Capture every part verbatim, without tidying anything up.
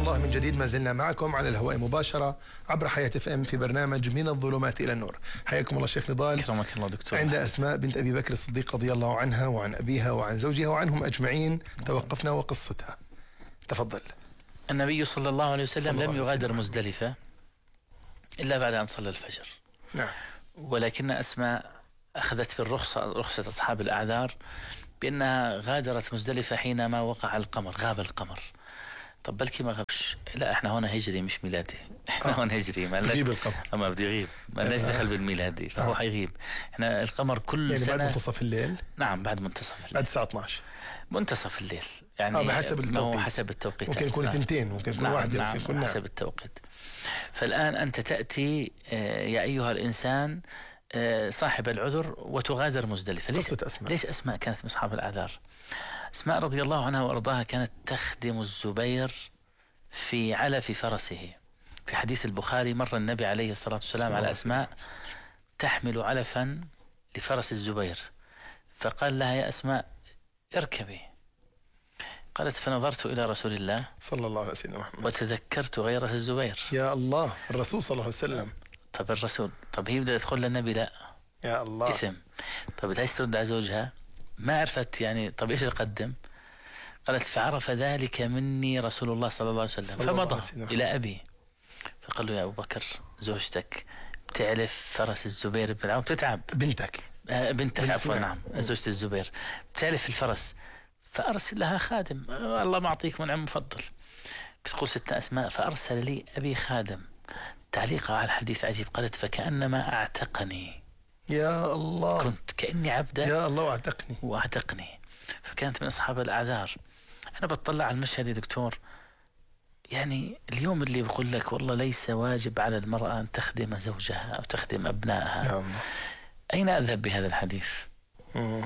الله من جديد. ما زلنا معكم على الهواء مباشرة عبر حياة اف ام في برنامج من الظلمات إلى النور. حياكم الله شيخ نضال. كرمك الله دكتور. عند أسماء بنت أبي بكر الصديق رضي الله عنها وعن أبيها وعن زوجها وعنهم أجمعين توقفنا وقصتها. تفضل. النبي صلى الله عليه وسلم لم يغادر مزدلفة إلا بعد أن صلى الفجر. نعم. ولكن أسماء أخذت بالرخصة رخصة أصحاب الأعذار بأنها غادرت مزدلفة حينما وقع القمر، غاب القمر. طب بلكي ما غابش، لا احنا هنا هجري مش ميلادي، احنا هون هجري ما يغيب القمر، اما بده يغيب ما لناش دخل بالميلادي، فهو حيغيب. احنا القمر كل يعني سنة بعد منتصف الليل. نعم بعد منتصف الليل، بعد الساعة اثني عشر منتصف الليل يعني. اه بحسب التوقيت. ما هو حسب التوقيت، ممكن يكون اثنتين، ممكن يكون نعم واحدة، نعم ممكن يكون حسب التوقيت. فالآن أنت تأتي يا أيها الإنسان صاحب العذر وتغادر مزدلفة. ليش أسماء؟ ليش أسماء كانت من أصحاب الأعذار؟ أسماء رضي الله عنها وأرضاها كانت تخدم الزبير في علف فرسه. في حديث البخاري مر النبي عليه الصلاة والسلام على أسماء تحمل علفا لفرس الزبير، فقال لها يا أسماء اركبي. قالت فنظرت إلى رسول الله صلى الله عليه وسلم وتذكرت غيرة الزبير. يا الله، الرسول صلى الله عليه وسلم. طب الرسول، طب هي بدها تدخل للنبي؟ لا يا الله إثم. طب بدها ترد على زوجها، ما عرفت يعني طب إيش أقدم؟ قالت فعرف ذلك مني رسول الله صلى الله عليه وسلم فمضى إلى أبي فقال له يا أبو بكر زوجتك بتعلف فرس الزبير بن العوام تتعب. بنتك آه بنتك عفوا نعم زوجة الزبير بتعلف الفرس، فأرسل لها خادم. آه الله معطيك منعم مفضل. بتقول ستنا أسماء فأرسل لي أبي خادم. تعليقها على الحديث عجيب، قالت فكأنما أعتقني. يا الله، كنت كأني عبدا يا الله وأعتقني وأعتقني. فكانت من أصحاب الأعذار. أنا بطلع على المشهد يا دكتور، يعني اليوم اللي بقول لك والله ليس واجب على المرأة أن تخدم زوجها أو تخدم أبنائها، أين أذهب بهذا الحديث؟ مم.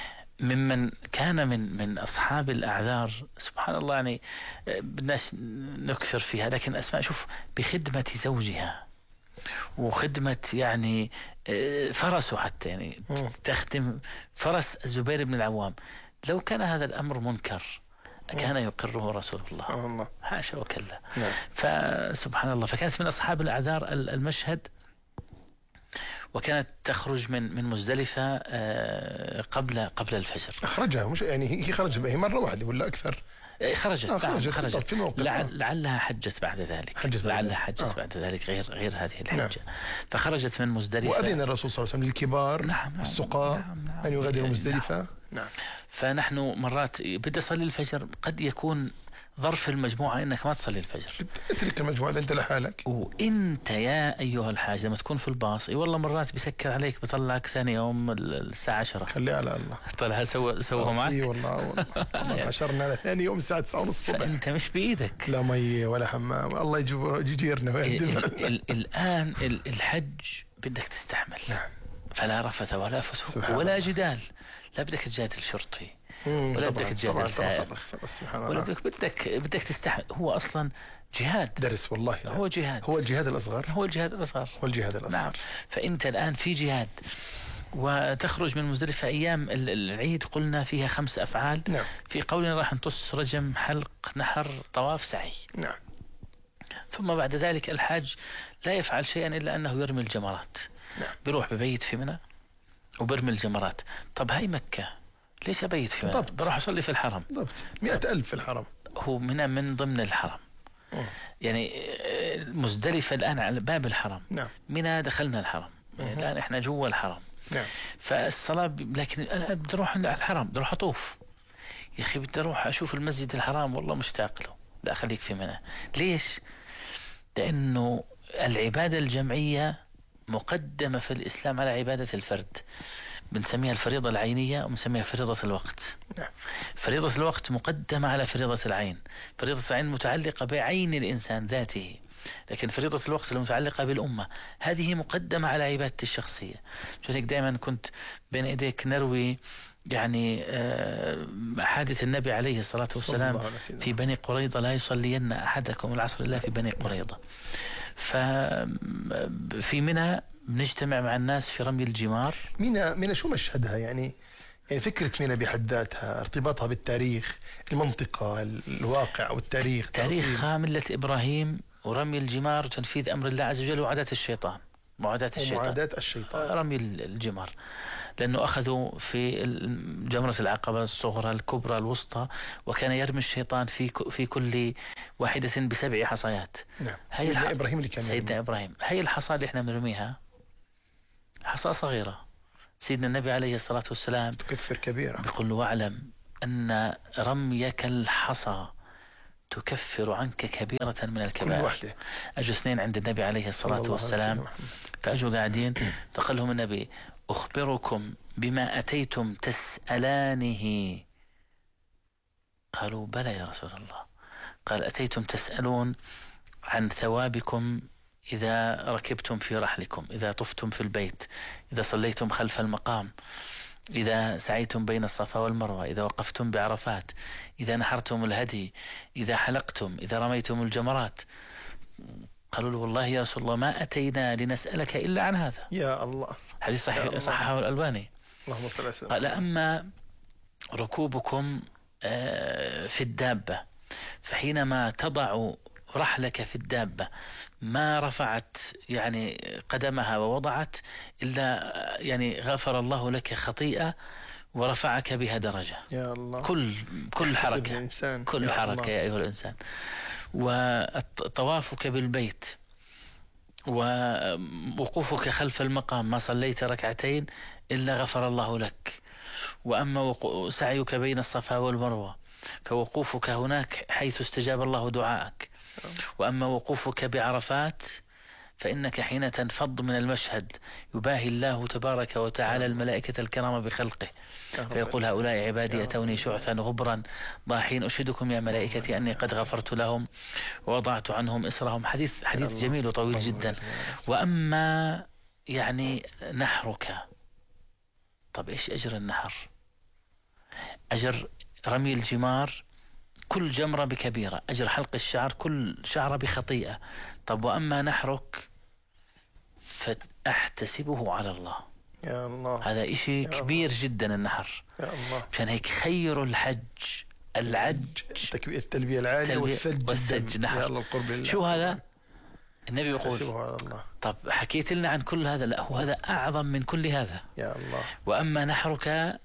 ممن كان من من أصحاب الأعذار سبحان الله، يعني بدناش نكثر فيها، لكن أسماء شوف بخدمة زوجها وخدمة يعني فرسه حتى، يعني مم. تخدم فرس الزبير بن العوام. لو كان هذا الأمر منكر كان يقره رسول الله، حاشا وكلا. نعم. فسبحان الله، فكانت من أصحاب الأعذار المشهد، وكانت تخرج من من مزدلفة قبل قبل الفجر. أخرجها مش يعني هي خرجت هي مرة واحدة ولا أكثر؟ خرجت آه خرجت, خرجت. في موقف لعل لعلها حجت بعد ذلك حجت لعلها حجت آه. بعد ذلك غير غير هذه الحجة. نعم. فخرجت من مزدلفة، وأذن الرسول صلى الله عليه وسلم للكبار نعم. السقاة نعم. نعم. أن يغادروا مزدلفة. نعم. نعم. فنحن مرات بدي أصلي الفجر، قد يكون ظرف المجموعة إنك ما تصلي الفجر، اترك المجموعة أنت لحالك. وإنت يا أيها الحاج لما تكون في الباص اي والله مرات بيسكر عليك بيطلعك ثاني يوم الساعة عشرة. خليها على الله. طلع سوى سوى معك. اي والله والله عشرنا على ثاني يوم الساعة تسعة ونص الصبح. فأنت مش بإيدك، لا مي ولا حمام، الله يجيرنا ويهدفنا. الآن الحج بدك تستحمل. نعم. فلا رفث ولا فسوق ولا جدال، لا بدك تجادل شرطي ولا بدك تجادل سائق ولا بدك بدك بدك تستحمل. هو أصلا جهاد، درس والله. هو جهاد، هو الجهاد الأصغر، هو الجهاد الأصغر، هو الجهاد الأصغر. نعم. فأنت الآن في جهاد، وتخرج من مزدلفة أيام العيد قلنا فيها خمس أفعال. نعم. في قولنا راح نطس رجم حلق نحر طواف سعي. نعم. ثم بعد ذلك الحاج لا يفعل شيئا إلا أنه يرمي الجمرات. نعم. بيروح ببيت في منى وبرمي الجمرات. طب هاي مكة ليش أبيت في منى؟ بروح أصلي في الحرم. بالضبط. مئة ألف في الحرم. هو منى من ضمن الحرم. م. يعني مزدلفة الآن على باب الحرم. نعم. منى دخلنا الحرم. يعني الآن إحنا جوا الحرم. نعم. فالصلاة ب... لكن أنا بدي أروح على الحرم، بدي أروح أطوف يا أخي، بدي أروح أشوف المسجد الحرام والله مشتاق له. لا خليك في منى. ليش؟ لأنه العبادة الجمعية مقدمة في الإسلام على عبادة الفرد، بنسميها الفريضة العينية وبنسميها فريضة الوقت. نعم. فريضة الوقت مقدمة على فريضة العين. فريضة العين متعلقة بعين الإنسان ذاته، لكن فريضة الوقت المتعلقة بالأمة هذه مقدمة على عبادة الشخصية. عشان هيك دائما كنت بين إيديك نروي يعني حادث النبي عليه الصلاة والسلام في بني قريظة، لا يصلين أحدكم العصر إلا في بني قريظة. ففي منى بنجتمع مع الناس في رمي الجمار. منى منى شو مشهدها يعني؟ يعني فكرة منى بحد ذاتها، ارتباطها بالتاريخ، المنطقة، الواقع والتاريخ، تاريخها ملة إبراهيم ورمي الجمار وتنفيذ أمر الله عز وجل وعادة الشيطان، معاداة الشيطان, ومعاداة الشيطان. رمي الجمار، لأنه أخذوا في جمرة العقبة الصغرى الكبرى الوسطى، وكان يرمي الشيطان في في كل واحدة بسبع حصيات. نعم. سيدنا الح... إبراهيم اللي كان سيدنا يرمي. إبراهيم. هي الحصى اللي احنا بنرميها حصى صغيرة، سيدنا النبي عليه الصلاة والسلام تكفر كبيرة، بيقول له واعلم أن رميك الحصى تكفر عنك كبيرة من الكبائر. أجوا اثنين عند النبي عليه الصلاة والسلام، فأجوا قاعدين، فقال لهم النبي أخبركم بما أتيتم تسألانه؟ قالوا بلى يا رسول الله. قال أتيتم تسألون عن ثوابكم إذا ركبتم في رحلكم، إذا طفتم في البيت، إذا صليتم خلف المقام، إذا سعيتم بين الصفا والمروة، إذا وقفتم بعرفات، إذا نحرتم الهدي، إذا حلقتم، إذا رميتم الجمرات. قالوا له والله يا رسول الله ما أتينا لنسألك إلا عن هذا. يا الله. حديث صحيح صححه الألباني. اللهم صل وسلم. قال أما ركوبكم في الدابة، فحينما تضع رحلك في الدابة ما رفعت يعني قدمها ووضعت إلا يعني غفر الله لك خطيئة ورفعك بها درجة. يا الله. كل كل حركة كل يا حركة الله. يا أيها الإنسان. وطوافك بالبيت ووقوفك خلف المقام ما صليت ركعتين إلا غفر الله لك. وأما سعيك بين الصفا والمروة فوقوفك هناك حيث استجاب الله دعاءك. وأما وقوفك بعرفات فإنك حين تنفض من المشهد يباهي الله تبارك وتعالى الملائكة الكرام بخلقه، فيقول هؤلاء عبادي أتوني شعثا غبرا ضاحين أشهدكم يا ملائكتي أني قد غفرت لهم ووضعت عنهم إسرهم. حديث حديث جميل وطويل جدا. وأما يعني نحرك، طب إيش أجر النحر؟ أجر رمي الجمار كل جمرة بكبيرة، أجر حلق الشعر كل شعرة بخطيئة. طب وأما نحرك فأحتسبه على الله. يا الله. هذا إشي كبير الله. جدا النحر. يا الله. عشان هيك خير الحج العج، التلبية العالية والثلج, والثلج نحر. يا الله القرب لله. شو هذا؟ النبي يقول على الله. طب حكيت لنا عن كل هذا؟ لا، هو هذا أعظم من كل هذا. يا الله. وأما نحرك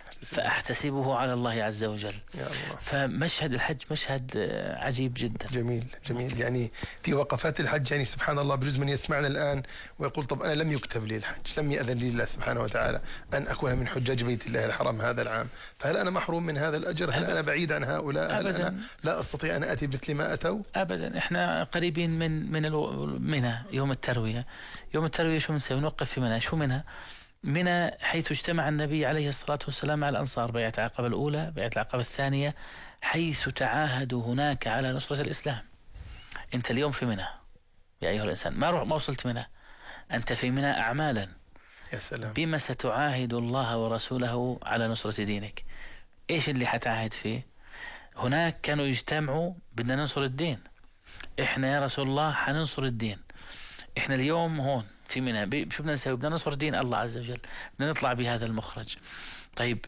فأحتسبه على الله عز وجل. يا الله. فمشهد الحج مشهد عجيب جدا. جميل جميل. يعني في وقفات الحج يعني سبحان الله بجوز من يسمعنا الآن ويقول طب أنا لم يكتب لي الحج، لم يأذن لي الله سبحانه وتعالى أن أكون من حجاج بيت الله الحرام هذا العام، فهل أنا محروم من هذا الأجر؟ هل أنا بعيد عن هؤلاء؟ هل أبداً. أنا لا أستطيع أن أتي مثل ما أتوا؟ أبدا. إحنا قريبين من من منى يوم التروية. يوم التروية شو بنسوي؟ نوقف في منى. شو منى؟ منى حيث اجتمع النبي عليه الصلاة والسلام مع الأنصار، بيعة العقبة الأولى، بيعة العقبة الثانية، حيث تعاهدوا هناك على نصرة الإسلام. أنت اليوم في منى يا أيها الإنسان، ما روح ما وصلت منى، أنت في منى أعمالا. يا سلام. بما ستعاهد الله ورسوله على نصرة دينك. إيش اللي حتعاهد فيه؟ هناك كانوا يجتمعوا بدنا ننصر الدين، إحنا يا رسول الله حننصر الدين. إحنا اليوم هون في منى شو بدنا نسوي؟ بدنا ننصر دين الله عز وجل، بدنا نطلع بهذا المخرج. طيب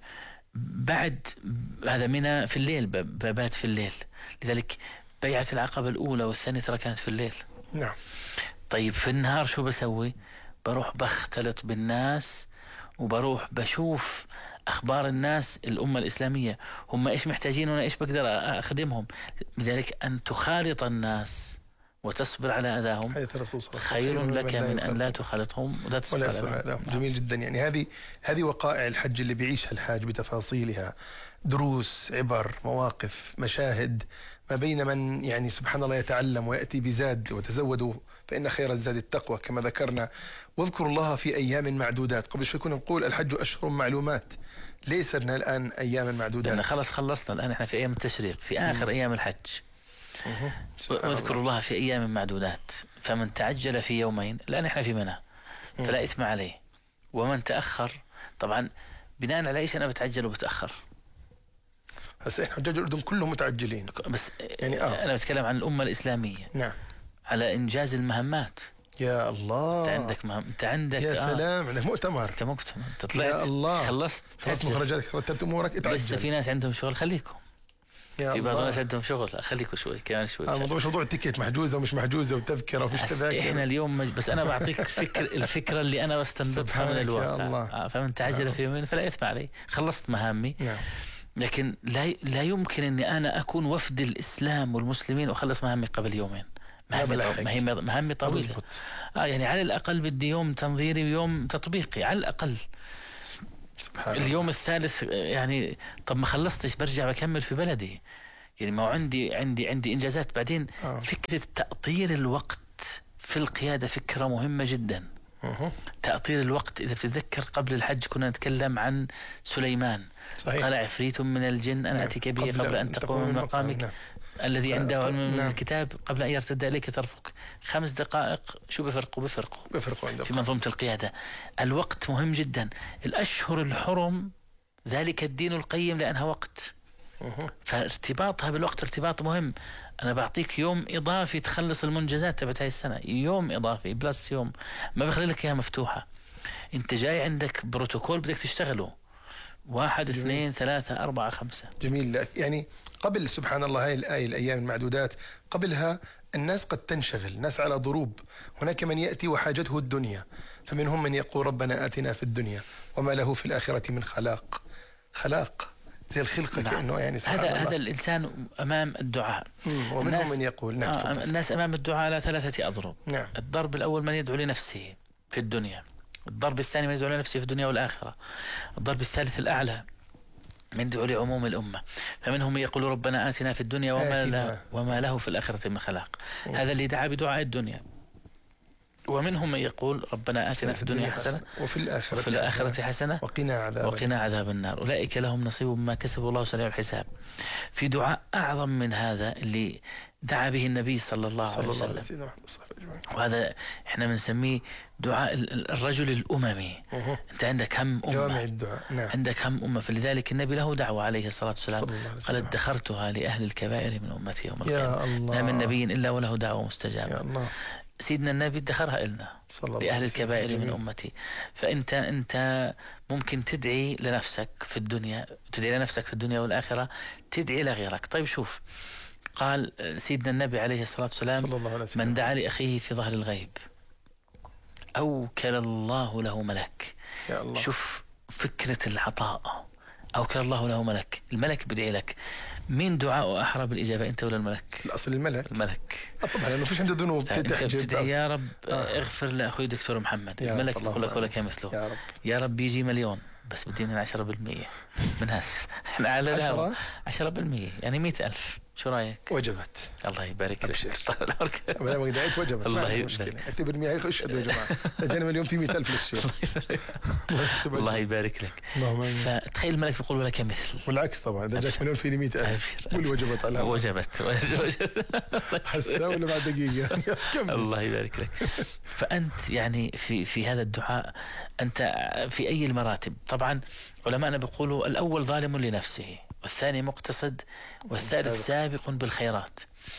بعد هذا منى في الليل، ببات في الليل، لذلك بيعة العقبة الأولى والثانية ترى كانت في الليل. نعم. طيب في النهار شو بسوي؟ بروح بختلط بالناس وبروح بشوف أخبار الناس، الأمة الإسلامية هم إيش محتاجين وأنا إيش بقدر أخدمهم. لذلك أن تخالط الناس وتصبر على أذاهم خير لك من أن لا تخالطهم ولا تصبر على أذاهم. جميل جدا. يعني هذه هذه وقائع الحج اللي بيعيشها الحاج بتفاصيلها، دروس، عبر، مواقف، مشاهد، ما بين من يعني سبحان الله يتعلم ويأتي بزاد، وتزودوا فإن خير الزاد التقوى كما ذكرنا، واذكروا الله في أيام معدودات. قبل شوي كنا نقول الحج أشهر معلومات، ليه صرنا الآن أيام معدودات؟ لأن خلص خلصنا الآن، إحنا في أيام التشريق، في آخر م. أيام الحج. واذكروا الله في أيام معدودات، فمن تعجل في يومين، الآن إحنا في منى فلا إثم عليه، ومن تأخر طبعا بناء على إيش أنا بتعجل وبتأخر؟ هسه إحنا حجاج الأردن كلهم متعجلين، بس يعني آه. أنا بتكلم عن الأمة الإسلامية. نعم. على إنجاز المهمات. يا الله. انت عندك مهم. انت عندك يا سلام. آه. عندك مؤتمر. انت مؤتمر. انت طلعت يا الله. خلصت خلصت مخرجاتك، رتبت امورك، اتعجل. لسه في ناس عندهم شغل، خليكم. يا في بعض الله. الناس عندهم شغل، خليكم شوي كمان شوي. آه موضوع موضوع التيكت محجوزه ومش محجوزه وتذكره ومش تذاكر. احنا اليوم مج... بس انا بعطيك فكر الفكره اللي انا بستنبطها من الواقع. آه فمن تعجل نعم. في يومين فلا اثم عليه. خلصت مهامي. نعم. لكن لا لا يمكن اني انا اكون وفد الاسلام والمسلمين واخلص مهامي قبل يومين. مهمي مهمي طويله. اه يعني على الاقل بدي يوم تنظيري ويوم تطبيقي على الاقل. سبحان اليوم الله. الثالث يعني طب ما خلصتش برجع بكمل في بلدي. يعني ما عندي عندي عندي انجازات بعدين. آه. فكره تأطير الوقت في القياده فكره مهمه جدا. أه. تأطير الوقت اذا بتتذكر قبل الحج كنا نتكلم عن سليمان. صحيح. قال عفريت من الجن انا اتيك به قبل, قبل ان تقوم من مقامك. نعم. الذي عنده علم من نعم. الكتاب قبل أن يرتد إليك طرفك. خمس دقائق شو بفرقوا بفرقوا بفرقوا في منظومة القيادة. الوقت مهم جدا. الأشهر الحرم ذلك الدين القيم لأنها وقت. أه. فارتباطها بالوقت ارتباط مهم. أنا بعطيك يوم إضافي تخلص المنجزات تبعت هاي السنة، يوم إضافي بلس يوم، ما بخلي لك إياها مفتوحة. أنت جاي عندك بروتوكول بدك تشتغله، واحد جميل. اثنين ثلاثة أربعة خمسة. جميل. يعني قبل سبحان الله هاي الآية الأيام المعدودات قبلها الناس قد تنشغل، ناس على ضروب. هناك من يأتي وحاجته الدنيا، فمنهم من يقول ربنا آتنا في الدنيا وما له في الآخرة من خلاق. خلاق زي الخلقة. نعم. كأنه يعني هذا الله. هذا الإنسان أمام الدعاء. ومنهم من يقول نعم. آه الناس أمام الدعاء على ثلاثة أضرب. نعم. الضرب الأول من يدعو لنفسه في الدنيا، الضرب الثاني من يدعو لنفسه في الدنيا والآخرة، الضرب الثالث الأعلى من دعو لعموم الأمة. فمنهم يقول ربنا آتنا في الدنيا وما, له, وما له في الآخرة من خلاق. أوه. هذا اللي دعا بدعاء الدنيا. ومنهم من يقول ربنا آتنا في الدنيا حسنة وفي الآخرة, وفي الآخرة حسنة وقنا عذاب, وقنا عذاب النار. أولئك لهم نصيب مما كسبوا الله سريع الحساب. في دعاء أعظم من هذا اللي دعا به النبي صلى الله عليه وسلم، وهذا احنا بنسميه دعاء الرجل الأممي. أوه. أنت عندك هم أمة، جامع الدعاء. نعم. عندك هم أمة، فلذلك النبي له دعوة عليه الصلاة والسلام قال ادخرتها لأهل الكبائر من أمتي يوم القيامة. ما من نبي إلا وله دعوة مستجابة. يا الله. سيدنا النبي ادخرها إلنا لأهل الكبائر من أمتي. فأنت أنت ممكن تدعي لنفسك في الدنيا، تدعي لنفسك في الدنيا والآخرة، تدعي لغيرك. طيب شوف، قال سيدنا النبي عليه الصلاة والسلام من دعا لأخيه في ظهر الغيب أوكل الله له ملك. يا الله. شوف فكرة العطاء، أوكل الله له ملك، الملك بدعي لك. مين دعاء أحرى بالإجابة، أنت ولا الملك؟ الأصل الملك. الملك طبعا لأنه فيش عنده ذنوب. تدعي يا رب آه. اغفر لأخوي دكتور محمد، الملك يقول لك ولا كمثله. يا رب يا رب يجي مليون بس بدي من عشرة بالمية من هس احنا على عشرة عشرة بالمية يعني مئة ألف. شو رايك؟ وجبت. الله يبارك لك. طيب ما دعيت وجبت. الله يبارك. اعتبر مية يخش يا جماعه. جانا مليون في مئة ألف للشيء. الله يبارك لك. فتخيل الملك بيقول ولا كمثل. والعكس طبعا اذا جاك مليون في مئة ألف قول وجبت على وجبت. حسا ولا بعد دقيقه. الله يبارك لك. فانت يعني في في هذا الدعاء انت في اي المراتب. طبعا علماءنا بيقولوا الاول ظالم لنفسه، والثاني مقتصد، والثالث سابق بالخيرات.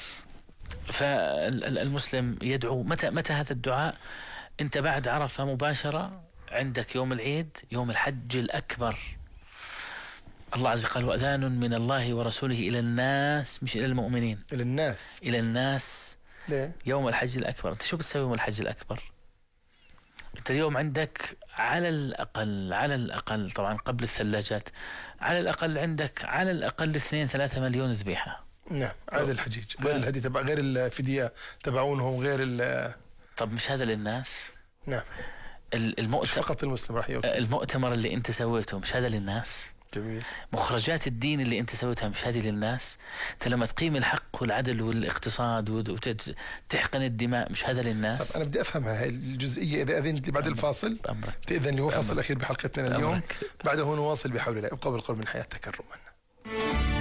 فالمسلم يدعو متى متى هذا الدعاء؟ انت بعد عرفة مباشرة عندك يوم العيد، يوم الحج الأكبر. الله عز وجل وأذان من الله ورسوله إلى الناس، مش إلى المؤمنين، إلى الناس. إلى الناس. ليه؟ يوم الحج الأكبر. أنت شو بتسوي يوم الحج الأكبر؟ أنت اليوم عندك على الأقل على الأقل طبعا قبل الثلاجات على الأقل عندك على الأقل اثنين ثلاثة مليون ذبيحة. نعم عاد الحجيج غير الهدي تبع غير الفدية تبعونهم غير ال. طب مش هذا للناس؟ نعم. المؤتمر فقط المسلم راح يوكل. المؤتمر اللي أنت سويته مش هذا للناس؟ جميل. مخرجات الدين اللي أنت سويتها مش هذه للناس؟ أنت لما تقيم الحق والعدل والاقتصاد وتحقن الدماء مش هذا للناس؟ طب أنا بدي أفهمها هاي الجزئية إذا أذنت بعد الفاصل. بأمرك. تأذن لي وفصل الأخير بحلقتنا اليوم. بعده نواصل بحول الله. ابقى بالقرب من حياة تكرما.